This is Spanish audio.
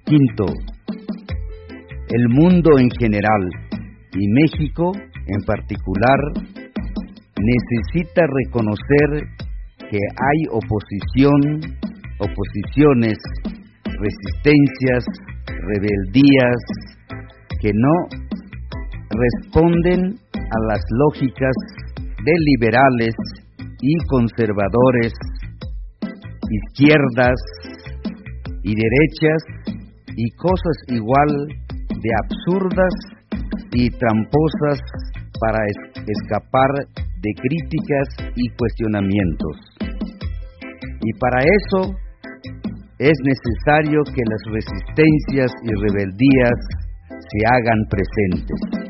Quinto, el mundo en general y México en particular necesita reconocer que hay oposiciones, resistencias, rebeldías que no responden a las lógicas de liberales y conservadores, izquierdas y derechas, y cosas igual de absurdas y tramposas para escapar de críticas y cuestionamientos. Y para eso es necesario que las resistencias y rebeldías se hagan presentes.